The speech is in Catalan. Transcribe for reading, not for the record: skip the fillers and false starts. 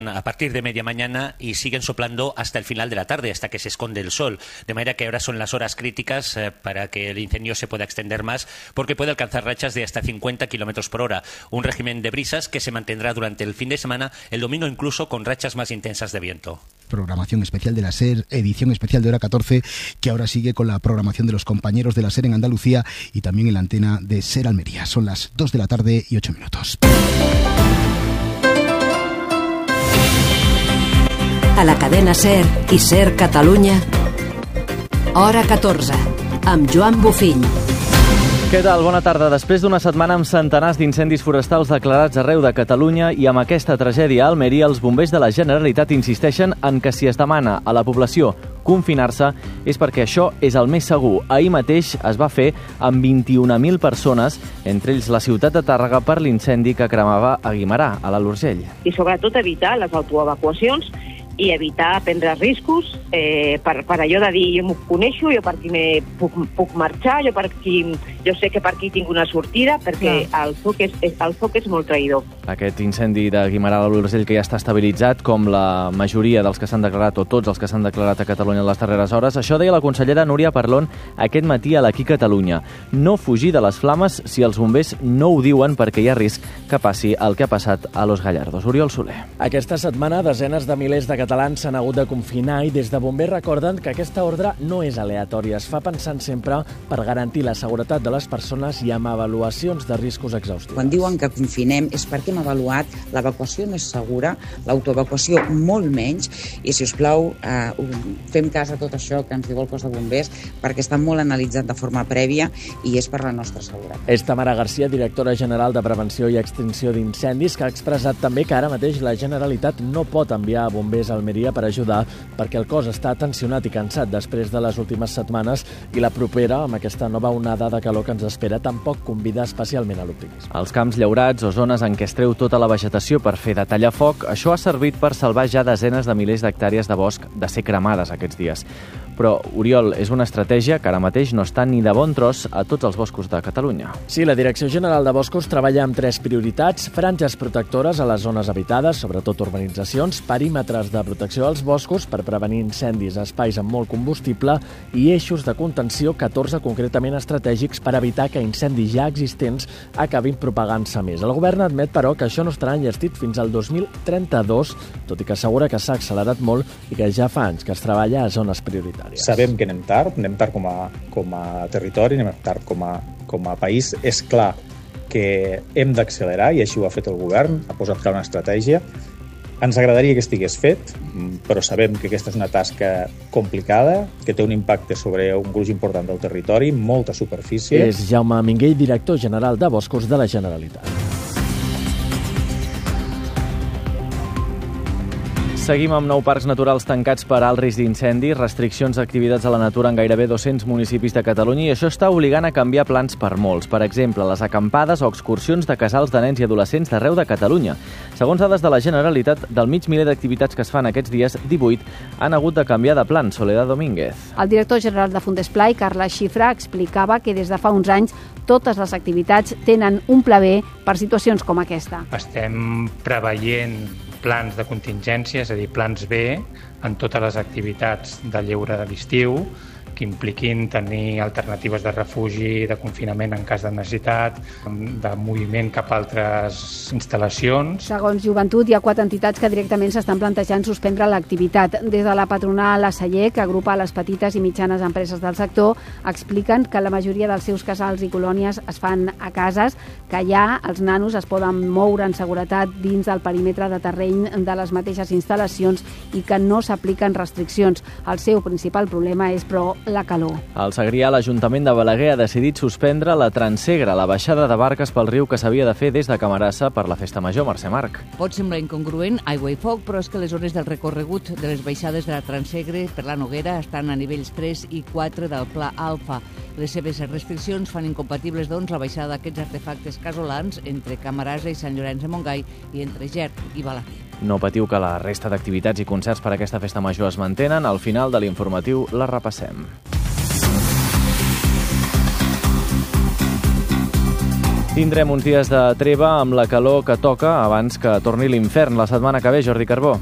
a partir de media mañana y siguen soplando hasta el final de la tarde, hasta que se esconde el sol. De manera que ahora son las horas críticas para que el incendio se pueda extender más, porque puede alcanzar rachas de hasta 50 kilómetros por hora. Un régimen de brisas que se mantendrá durante el fin de semana, el domingo incluso con rachas más intensas de viento. Programación especial de la SER, edición especial de Hora 14, que ahora sigue con la programación de los compañeros de la SER en Andalucía y también en la antena de SER Almería. Son las 2 de la tarde y 8 minutos. A la cadena SER i SER Catalunya, Hora 14, amb Joan Bofill. Què tal? Bona tarda. Després d'una setmana amb centenars d'incendis forestals declarats arreu de Catalunya i amb aquesta tragèdia a Almeria, els bombers de la Generalitat insisteixen en que si es demana a la població confinar-se és perquè això és el més segur. Ahir mateix es va fer amb 21.000 persones, entre ells la ciutat de Tàrrega, per l'incendi que cremava a Guimerà, a l'Alt Urgell. I sobretot evitar les autoevacuacions i evitar prendre riscos per allò de dir jo m'ho coneixo, jo per aquí puc marxar, jo sé que per aquí tinc una sortida, perquè el foc és molt traïdor. Aquest incendi de Guimerà a l'Alt Urgell que ja està estabilitzat, com la majoria dels que s'han declarat, o tots els que s'han declarat a Catalunya en les darreres hores. Això deia la consellera Núria Parlon aquest matí a l'Aquí Catalunya. No fugir de les flames si els bombers no ho diuen, perquè hi ha risc que passi el que ha passat a Los Gallardos. Oriol Soler. Aquesta setmana desenes de milers de catalans s'han hagut de confinar i des de bombers recorden que aquesta ordre no és aleatòria. Es fa pensant sempre per garantir la seguretat de les persones i amb avaluacions de riscos exhaustives. Quan diuen que confinem és perquè hem avaluat l'evacuació no és segura, l'autoevacuació molt menys, i si us plau fem cas a tot això que ens diu el cos de bombers, perquè està molt analitzat de forma prèvia i és per la nostra seguretat. És Tamara Garcia, directora general de Prevenció i Extinció d'Incendis, que ha expressat també que ara mateix la Generalitat no pot enviar bombers a Almeria per ajudar, perquè el cos està tensionat i cansat després de les últimes setmanes i la propera, amb aquesta nova onada de calor que ens espera, tampoc convida especialment a l'optimisme. Els camps llaurats o zones en què es treu tota la vegetació per fer de tallafoc, això ha servit per salvar ja desenes de milers d'hectàrees de bosc de ser cremades aquests dies. Però, Oriol, és una estratègia que ara mateix no està ni de bon tros a tots els boscos de Catalunya. Sí, la Direcció General de Boscos treballa amb 3 prioritats: franges protectores a les zones habitades, sobretot urbanitzacions, perímetres de protecció als boscos per prevenir incendis a espais amb molt combustible i eixos de contenció, 14 concretament estratègics per evitar que incendis ja existents acabin propagant-se més. El govern admet, però, que això no estarà enllestit fins al 2032, tot i que assegura que s'ha accelerat molt i que ja fa anys que es treballa a zones prioritàries. Sabem que anem tard com a territori, anem tard com a país. És clar que hem d'accelerar i així ho ha fet el govern, ha posat clar una estratègia. Ens agradaria que estigués fet, però sabem que aquesta és una tasca complicada, que té un impacte sobre un gruix important del territori, molta superfície. És Jaume Minguell, director general de Boscos de la Generalitat. Seguim amb 9 parcs naturals tancats per alt risc d'incendi, restriccions d'activitats a la natura en gairebé 200 municipis de Catalunya, i això està obligant a canviar plans per molts. Per exemple, les acampades o excursions de casals de nens i adolescents d'arreu de Catalunya. Segons dades de la Generalitat, del mig miler d'activitats que es fan aquests dies, 18 han hagut de canviar de plan. Soledad Domínguez. El director general de Fundesplai, Carles Xifra, explicava que des de fa uns anys totes les activitats tenen un pla B per situacions com aquesta. Estem preveient plans de contingència, és a dir, plans B en totes les activitats de lleure de l'estiu, que impliquin tenir alternatives de refugi, de confinament en cas de necessitat, de moviment cap a altres instal·lacions. Segons Joventut, hi ha 4 entitats que directament s'estan plantejant suspendre l'activitat. Des de la patronal ASAIE, que agrupa les petites i mitjanes empreses del sector, expliquen que la majoria dels seus casals i colònies es fan a cases, que allà els nanos es poden moure en seguretat dins del perímetre de terreny de les mateixes instal·lacions i que no s'apliquen restriccions. El seu principal problema és, però, la calor. Al Segrià, l'Ajuntament de Balaguer ha decidit suspendre la Transegre, la baixada de barques pel riu que s'havia de fer des de Camarasa per la Festa Major. Mercè Marc. Pot semblar incongruent, aigua i foc, però és que les zones del recorregut de les baixades de la Transegre per la Noguera estan a nivells 3 i 4 del Pla Alfa. Les seves restriccions fan incompatibles, doncs, la baixada d'aquests artefactes casolans entre Camarasa i Sant Llorenç de Montgai i entre Ger i Balaguer. No patiu, que la resta d'activitats i concerts per a aquesta Festa Major es mantenen. Al final de l'informatiu la repassem. Tindrem uns dies de treva amb la calor que toca abans que torni l'infern la setmana que ve, Jordi Carbó.